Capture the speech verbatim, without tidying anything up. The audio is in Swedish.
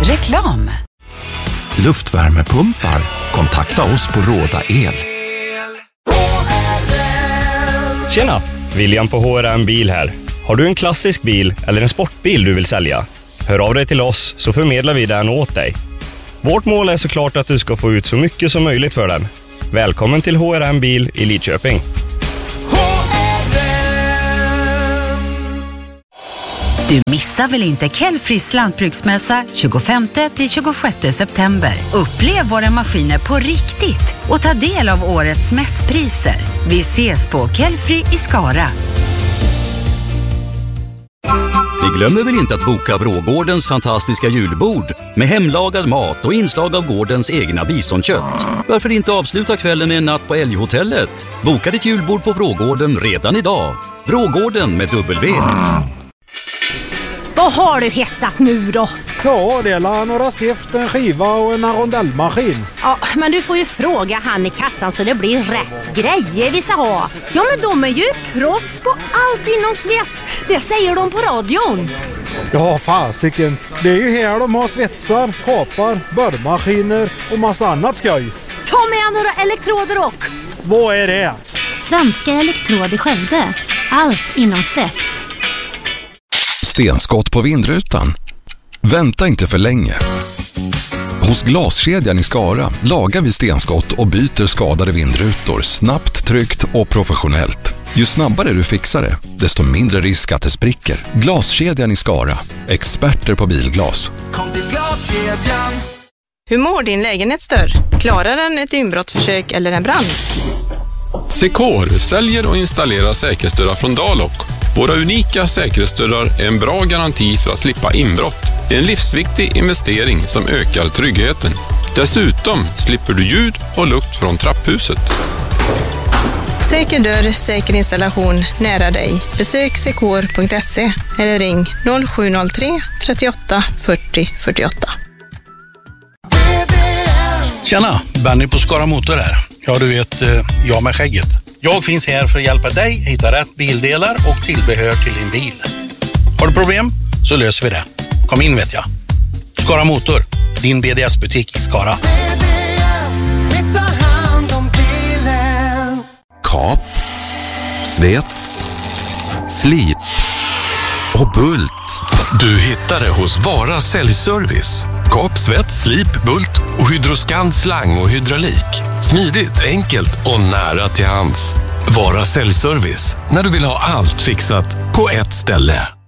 Reklam. Luftvärmepumpar. Kontakta oss på Råda El. Tjena, William på H R M Bil här. Har du en klassisk bil eller en sportbil du vill sälja? Hör av dig till oss så förmedlar vi den åt dig. Vårt mål är såklart att du ska få ut så mycket som möjligt för den. Välkommen till H R M Bil i Lidköping. Du missar väl inte Kelfris lantbruksmässa tjugofemte till tjugosjätte september. Upplev våra maskiner på riktigt och ta del av årets mässpriser. Vi ses på Kelfri i Skara. Vi glömmer väl inte att boka Vrågårdens fantastiska julbord med hemlagad mat och inslag av gårdens egna bisonkött. Varför inte avsluta kvällen med en natt på Älghotellet? Boka ditt julbord på Vrågården redan idag. Vrågården med W. Vad har du hettat nu då? Ja, det är några stift, en skiva och en rondellmaskin. Ja, men du får ju fråga han i kassan så det blir rätt grejer vi ska ha. Ja, men de är ju proffs på allt inom svets. Det säger de på radion. Ja, fasiken. Det är ju här de har svetsar, kapar, borrmaskiner och massa annat skoj. Ta med några elektroder och... Vad är det? Svenska Elektrod i Skövde. Allt inom svets. Stenskott på vindrutan. Vänta inte för länge. Hos Glaskedjan i Skara lagar vi stenskott och byter skadade vindrutor snabbt, tryggt och professionellt. Ju snabbare du fixar det, desto mindre risk att det spricker. Glaskedjan i Skara. Experter på bilglas. Kom till Glaskedjan. Hur mår din lägenhetsdörr? Klarar den ett inbrottsförsök eller en brand? Secor säljer och installerar säkerhetsdörrar från Dalok. Våra unika säkerhetsdörrar är en bra garanti för att slippa inbrott. En livsviktig investering som ökar tryggheten. Dessutom slipper du ljud och lukt från trapphuset. Säker dörr, säker installation nära dig. Besök secor punkt se eller ring noll sju noll tre trettioåtta fyrtio fyrtioåtta. Tjena, Benny på Skara Motor här. Ja, du vet, jag med skägget. Jag finns här för att hjälpa dig hitta rätt bildelar och tillbehör till din bil. Har du problem så löser vi det. Kom in vet jag. Skara Motor, din B D S-butik i Skara. Kap, svets, slip och bult. Du hittar det hos Vara Säljservice. Kap, svets, slip, bult och Hydroscan slang och hydraulik. Smidigt, enkelt och nära till hands. Vara Säljservice. När du vill ha allt fixat på ett ställe.